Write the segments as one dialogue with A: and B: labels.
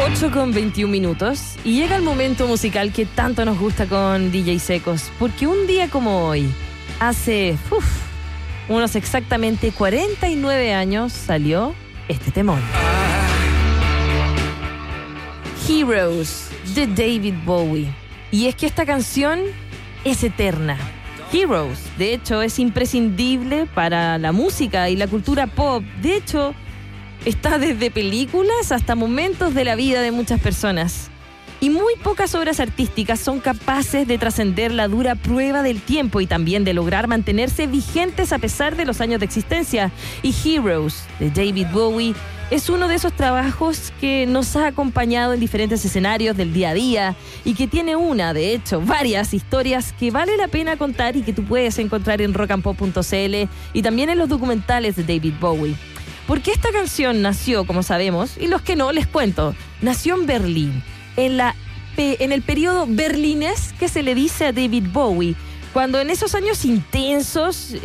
A: 8:21 y llega el momento musical que tanto nos gusta con DJ Secos, porque un día como hoy, hace unos exactamente 49 años, salió este temón. Heroes, de David Bowie. Y es que esta canción es eterna. Heroes, de hecho, es imprescindible para la música y la cultura pop. De hecho, está desde películas hasta momentos de la vida de muchas personas. Y muy pocas obras artísticas son capaces de trascender la dura prueba del tiempo y también de lograr mantenerse vigentes a pesar de los años de existencia. Y Heroes, de David Bowie, es uno de esos trabajos que nos ha acompañado en diferentes escenarios del día a día y que tiene de hecho, varias historias que vale la pena contar y que tú puedes encontrar en rockandpop.cl y también en los documentales de David Bowie. Porque esta canción nació, como sabemos, y los que no, les cuento, nació en Berlín, en el periodo berlinés que se le dice a David Bowie, cuando en esos años intensos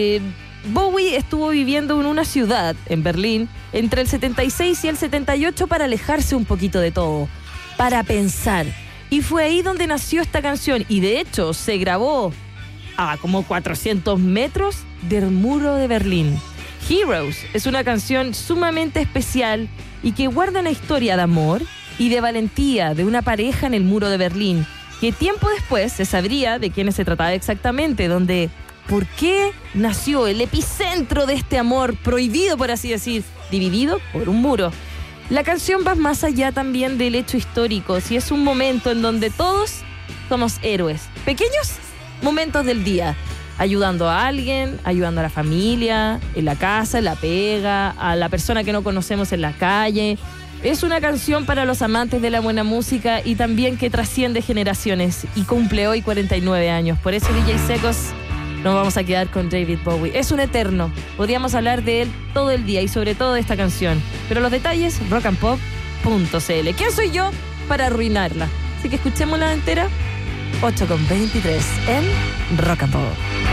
A: Bowie estuvo viviendo en una ciudad, en Berlín, entre el 76 y el 78 para alejarse un poquito de todo, para pensar. Y fue ahí donde nació esta canción, y de hecho se grabó a como 400 metros del muro de Berlín. Heroes es una canción sumamente especial y que guarda una historia de amor y de valentía de una pareja en el muro de Berlín, que tiempo después se sabría de quiénes se trataba exactamente, por qué nació el epicentro de este amor prohibido, por así decir, dividido por un muro. La canción va más allá también del hecho histórico, si es un momento en donde todos somos héroes, pequeños momentos del día, ayudando a alguien, ayudando a la familia, en la casa, en la pega, a la persona que no conocemos en la calle. Es una canción para los amantes de la buena música y también que trasciende generaciones y cumple hoy 49 años. Por eso, DJ Secos, nos vamos a quedar con David Bowie. Es un eterno. Podríamos hablar de él todo el día y sobre todo de esta canción. Pero los detalles, rockandpop.cl. ¿Quién soy yo para arruinarla? Así que escuchémosla entera. 8:23 en Rock and Pop.